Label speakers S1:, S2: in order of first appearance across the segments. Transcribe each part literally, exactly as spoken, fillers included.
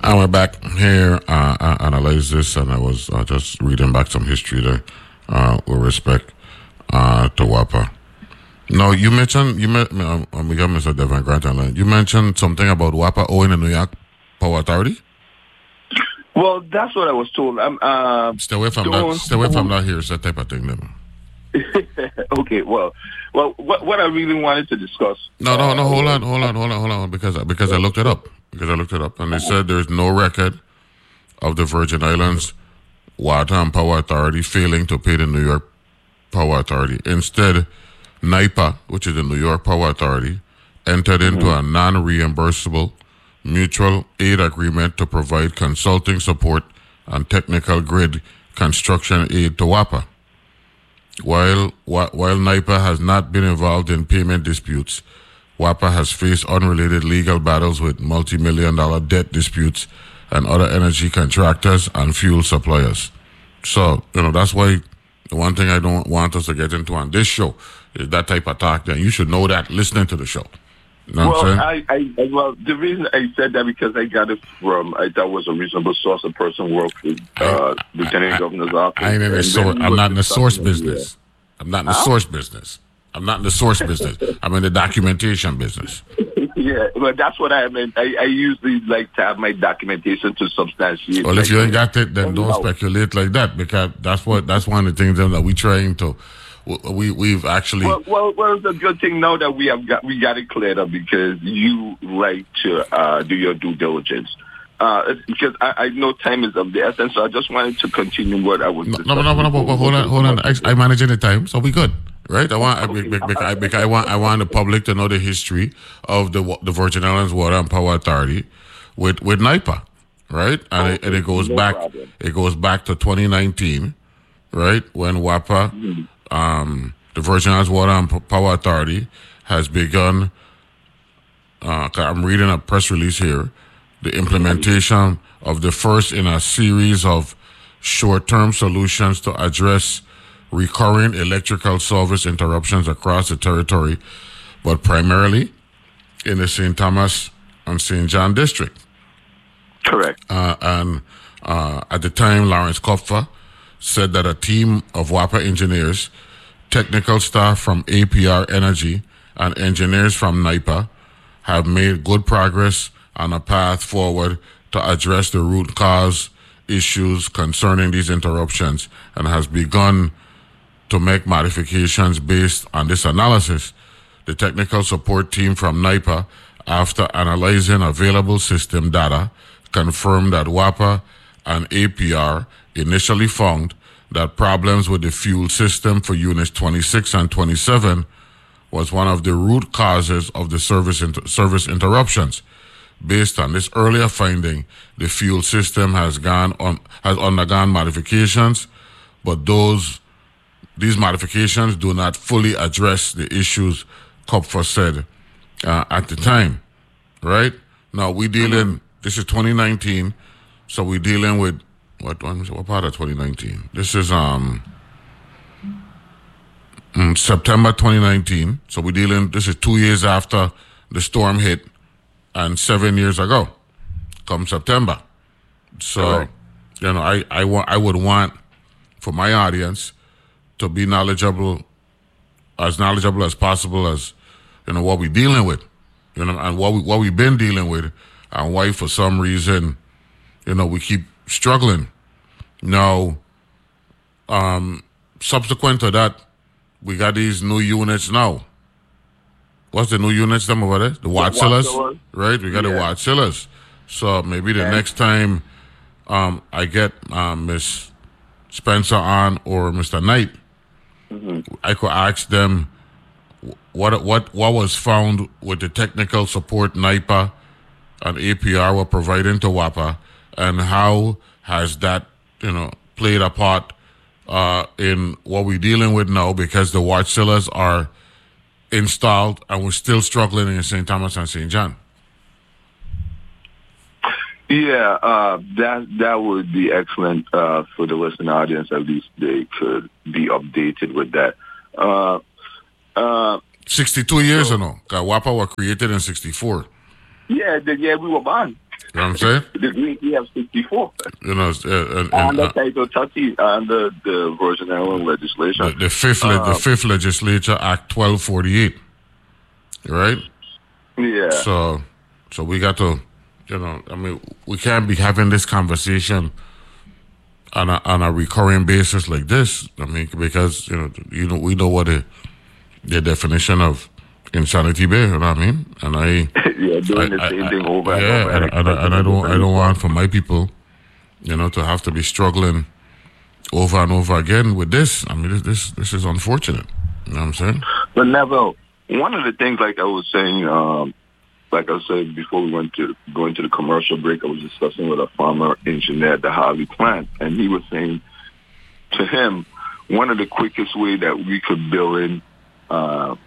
S1: And we're back here. Uh, I analyze this, and I was uh, just reading back some history there uh, with respect uh, to WAPA. No, you mentioned you met. Um, we got Mister Devin Grant on line. You mentioned something about WAPA owing the New York Power Authority.
S2: Well, that's what I was told. I'm uh,
S1: stay away from that. Stay away from that. Here's that type of thing, then.
S2: Okay, well, well, what, what I really wanted to discuss.
S1: No, no, no. Hold on, hold on, hold on, hold on. Because because I looked it up. Because I looked it up, and they said there's no record of the Virgin Islands Water and Power Authority failing to pay the New York Power Authority. Instead, NYPA, which is the New York Power Authority, entered into mm-hmm. a non-reimbursable mutual aid agreement to provide consulting support and technical grid construction aid to WAPA. While while NYPA has not been involved in payment disputes, WAPA has faced unrelated legal battles with multi-million dollar debt disputes and other energy contractors and fuel suppliers. So, you know, that's why the one thing I don't want us to get into on this show is that type of talk. Then you should know that listening to the show. You know
S2: well,
S1: what I'm
S2: saying? I, I, well, the reason I said that because I got it from, I thought was a reasonable source. A person worked with uh, Lieutenant I, Governor's office.
S1: I ain't in the source. I'm not in the source business. I'm not in the huh? source business. I'm not in the source business. I'm in the documentation business.
S2: Yeah, but that's what I meant. I, I usually like to have my documentation to substantiate.
S1: Well, if you ain't got it, then don't speculate like that, because that's what that's one of the things that we trying to. We we've actually.
S2: Well, well, well, it's a good thing now that we have got we got it cleared up, because you like to uh, do your due diligence. Uh, because I, I know time is of the essence, so I just wanted to continue what I was.
S1: No, no, no, no, no, hold on, hold on. I, I'm managing the time, so we good. Right, I want, okay. I, because I, because I want, I want the public to know the history of the the Virgin Islands Water and Power Authority with with NYPA, right? And, okay. it, and it goes no back, problem. It goes back to twenty nineteen, right? When WAPA, mm-hmm. um, the Virgin Islands Water and Power Authority, has begun. Uh, I'm reading a press release here. The implementation of the first in a series of short-term solutions to address recurring electrical service interruptions across the territory, but primarily in the Saint Thomas and Saint John district.
S2: Correct.
S1: Uh, and uh, at the time, Lawrence Kupfer said that a team of WAPA engineers, technical staff from A P R Energy, and engineers from NYPA have made good progress on a path forward to address the root cause issues concerning these interruptions, and has begun to make modifications based on this analysis. The technical support team from NYPA, after analyzing available system data, confirmed that WAPA and A P R initially found that problems with the fuel system for units twenty-six and twenty-seven was one of the root causes of the service inter- service interruptions. Based on this earlier finding, the fuel system has gone on has undergone modifications, but those These modifications do not fully address the issues Kupfer said uh, at the time, right? Now, we dealing, this is twenty nineteen, so we're dealing with, what, what part of twenty nineteen? This is um September twenty nineteen, so we're dealing, this is two years after the storm hit, and seven years ago, come September. So, right. you know, I, I, want, I would want, for my audience, to be knowledgeable, as knowledgeable as possible as, you know, what we're dealing with, you know, and what we what we've been dealing with, and why for some reason, you know, we keep struggling. Now, um, subsequent to that, we got these new units now. What's the new units them over there? The Watsillas, right? We got yeah. the Watsillas. So maybe the yeah. next time um, I get um, Miss Spencer on or Mister Knight, mm-hmm. I could ask them what what what was found with the technical support NYPA and A P R were providing to WAPA, and how has that, you know, played a part uh, in what we're dealing with now, because the Watsillas are installed and we're still struggling in Saint Thomas and Saint John.
S2: Yeah, uh, that that would be excellent uh, for the listening audience. At least they could be updated with that. Uh, uh,
S1: sixty-two years so, or no? Because WAPA were created in sixty-four.
S2: Yeah, the, yeah, we were born.
S1: You know what I'm saying?
S2: We, we have sixty-four.
S1: You know, uh, and, and,
S2: And the
S1: uh,
S2: Title thirty under the Virgin Island legislation.
S1: the, the fifth, le-
S2: Uh,
S1: the fifth legislature, Act twelve forty-eight. Right?
S2: Yeah.
S1: So, so we got to, you know, I mean, we can't be having this conversation on a on a recurring basis like this. I mean, because you know, you know, we know what the the definition of insanity be. You know what I mean? And I,
S2: yeah, doing
S1: I,
S2: the
S1: I,
S2: same
S1: I,
S2: thing over
S1: yeah,
S2: and over.
S1: and, and, and I don't, I don't want for my people, you know, to have to be struggling over and over again with this. I mean, this this, this is unfortunate. You know what I'm saying?
S2: But Neville, one of the things, like I was saying, um, like I said before we went to go into the commercial break, I was discussing with a farmer engineer at the Harvey plant, and he was saying to him, one of the quickest way that we could build in uh,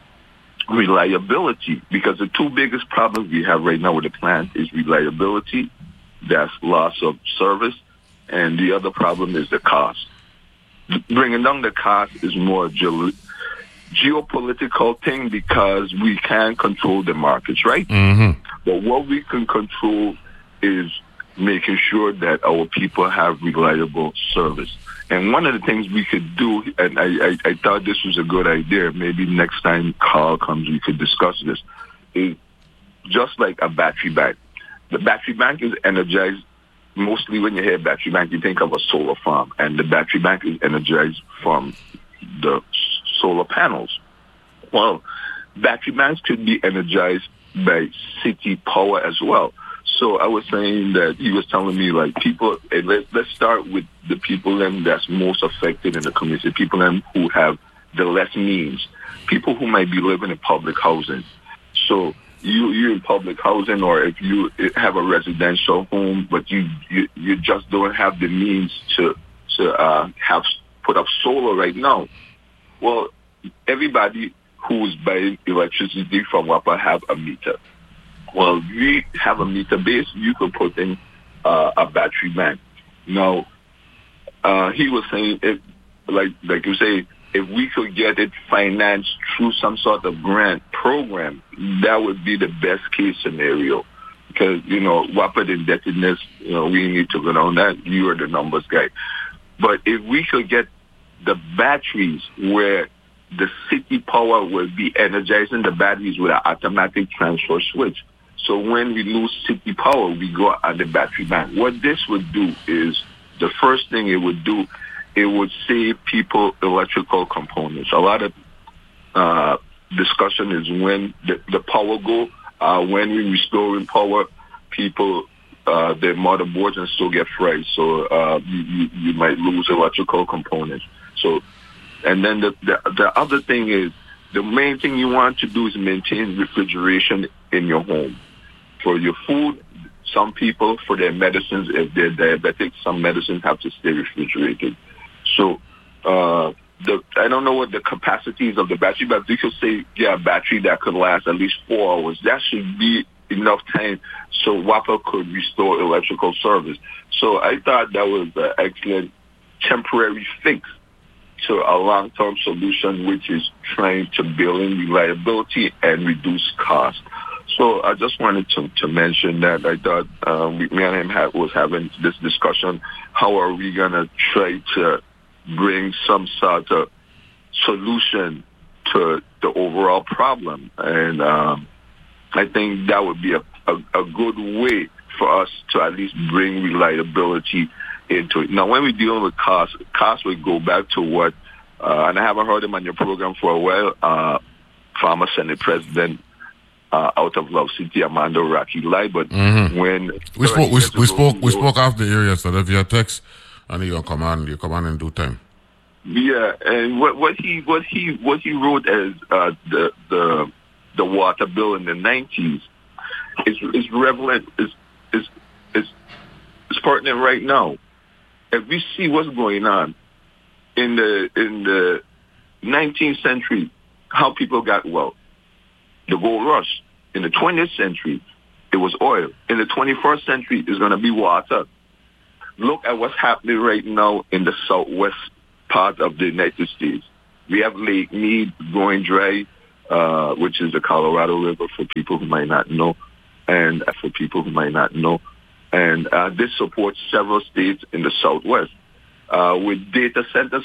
S2: reliability, because the two biggest problems we have right now with the plant is reliability, that's loss of service, and the other problem is the cost. Bringing down the cost is more ge- geopolitical thing because we can control the markets, right?
S1: Mm-hmm.
S2: But what we can control is making sure that our people have reliable service. And one of the things we could do, and I, I, I thought this was a good idea, maybe next time Carl comes we could discuss this, is just like a battery bank. The battery bank is energized. Mostly when you hear battery bank, you think of a solar farm, and the battery bank is energized from the solar panels. Well, battery banks could be energized by city power as well. So I was saying that he was telling me, like, people, hey, let's, let's start with the people then that's most affected in the community, people then who have the less means, people who might be living in public housing. So you, you're in public housing, or if you have a residential home, but you, you, you just don't have the means to, to uh, have put up solar right now. Well, everybody who's buying electricity from WAPA have a meter. Well, we have a meter base. You could put in uh, a battery bank. Now, uh, he was saying, if, like like you say, if we could get it financed through some sort of grant program, that would be the best case scenario. Because, you know, WAPA indebtedness, you know, we need to go down that. You are the numbers guy. But if we could get the batteries where the city power will be energizing the batteries with an automatic transfer switch. So when we lose city power, we go at the battery bank. What this would do is, the first thing it would do, it would save people electrical components. A lot of uh, discussion is when the, the power go, uh, when we restoring power, people, uh, their motherboards and still get fried. So uh, you, you, you might lose electrical components. So, and then the, the the other thing is, the main thing you want to do is maintain refrigeration in your home. For your food, some people, for their medicines, if they're diabetic, some medicines have to stay refrigerated. So, uh, the I don't know what the capacities of the battery, but you could say, yeah, a battery that could last at least four hours. That should be enough time so WAPA could restore electrical service. So I thought that was an excellent temporary fix to a long-term solution, which is trying to build in reliability and reduce cost. So I just wanted to, to mention that. I thought uh, we, me and him have, was having this discussion. How are we going to try to bring some sort of solution to the overall problem? And um, I think that would be a, a, a good way for us to at least bring reliability into it. Now, when we're dealing with cost, cost would go back to what, uh, and I haven't heard him on your program for a while, uh, former Senate President uh, out of Love City, Amanda Rocky Light, but
S1: mm-hmm.
S2: when...
S1: We spoke, we, we spoke, we spoke after the area, so if you text, and you come on, you come on in due time.
S2: Yeah, and what, what he what he what he wrote as uh, the the the water bill in the nineties is is relevant, is is is is pertinent right now. If we see what's going on in the in the nineteenth century, how people got wealth, the gold rush. In the twentieth century, it was oil. In the twenty-first century, it's going to be water. Look at what's happening right now in the southwest part of the United States. We have Lake Mead going dry, uh, which is the Colorado River for people who might not know. and for people who might not know. And uh, this supports several states in the Southwest. Uh, with data centers